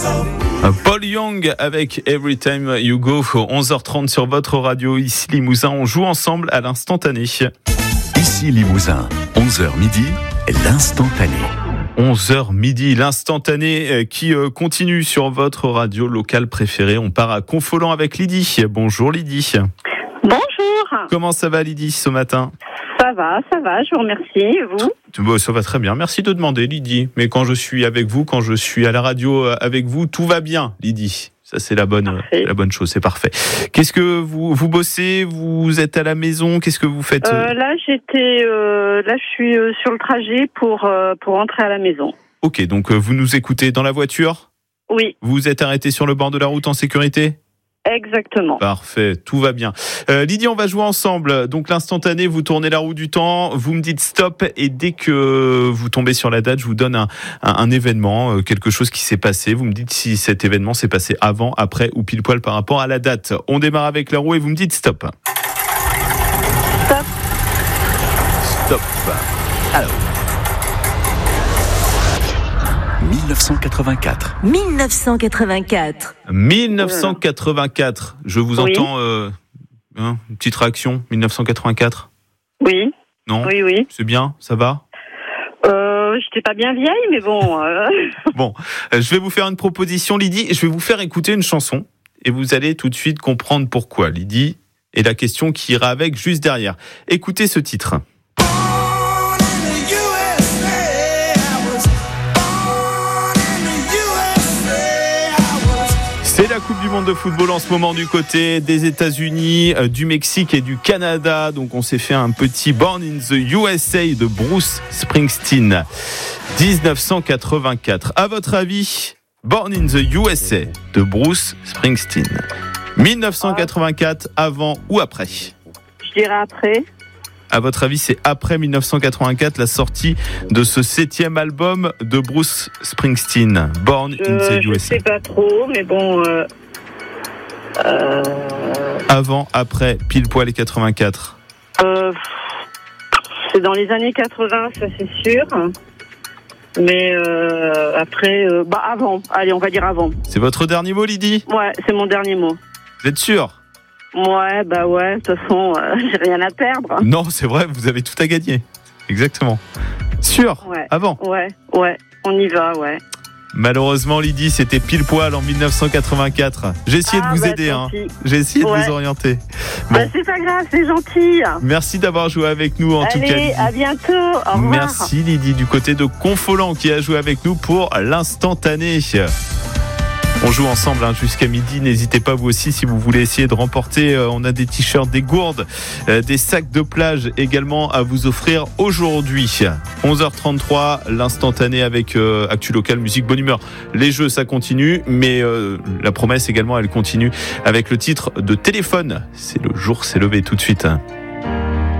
Paul Young avec Every Time You Go, 11h30 sur votre radio. Ici Limousin, on joue ensemble à l'instantané. Ici Limousin, 11h midi, l'instantané. 11h midi, l'instantané qui continue sur votre radio locale préférée. On part à Confolens avec Lydie. Bonjour Lydie. Bonjour. Comment ça va Lydie ce matin ? Ça va, je vous remercie. Et vous ? Ça va très bien, merci de demander Lydie. Mais quand je suis avec vous, quand je suis à la radio avec vous, tout va bien Lydie. Ça c'est la bonne chose, c'est parfait. Qu'est-ce que vous bossez ? Vous êtes à la maison ? Qu'est-ce que vous faites ? Là je suis sur le trajet pour rentrer à la maison. Ok, donc vous nous écoutez dans la voiture ? Oui. Vous êtes arrêté sur le bord de la route en sécurité ? Exactement. Parfait, tout va bien. Lydie, on va jouer ensemble. Donc l'instantané, vous tournez la roue du temps, vous me dites stop et dès que vous tombez sur la date, je vous donne un événement, quelque chose qui s'est passé. Vous me dites si cet événement s'est passé avant, après ou pile poil par rapport à la date. On démarre avec la roue et vous me dites stop. Stop. Stop. Alors. 1984. 1984. Je vous entends. Une petite réaction. 1984. Oui. Non. Oui. C'est bien. Ça va. J'étais pas bien vieille, mais bon. Bon, je vais vous faire une proposition, Lydie. Je vais vous faire écouter une chanson et vous allez tout de suite comprendre pourquoi, Lydie, et la question qui ira avec juste derrière. Écoutez ce titre. C'est la Coupe du Monde de football en ce moment du côté des États-Unis, du Mexique et du Canada. Donc on s'est fait un petit Born in the USA de Bruce Springsteen. 1984. À votre avis, Born in the USA de Bruce Springsteen. 1984, avant ou après ? Je dirais après. À votre avis, c'est après 1984 la sortie de ce 7e album de Bruce Springsteen, Born in the USA. Je sais pas trop, mais bon. Avant, après, pile poil et 84. C'est dans les années 80, ça c'est sûr. Mais après, avant. Allez, on va dire avant. C'est votre dernier mot, Lydie ? Ouais, c'est mon dernier mot. Vous êtes sûr ? Ouais, de toute façon, j'ai rien à perdre. Non, c'est vrai, vous avez tout à gagner. Exactement. Sûr ? Ouais. Avant ? Ouais, on y va, ouais. Malheureusement, Lydie, c'était pile poil en 1984. J'ai essayé de vous aider, J'ai essayé de vous orienter. Bon. C'est pas grave, c'est gentil. Merci d'avoir joué avec nous, en tout cas. Allez, à bientôt. Au revoir. Merci, Lydie, du côté de Confolens, qui a joué avec nous pour l'instantané. On joue ensemble jusqu'à midi. N'hésitez pas vous aussi si vous voulez essayer de remporter. On a des t-shirts, des gourdes, des sacs de plage également à vous offrir aujourd'hui. 11h33, l'instantané avec Actu Local, musique, bonne humeur. Les jeux, ça continue, mais la promesse également, elle continue avec le titre de Téléphone. C'est le jour s'est levé tout de suite.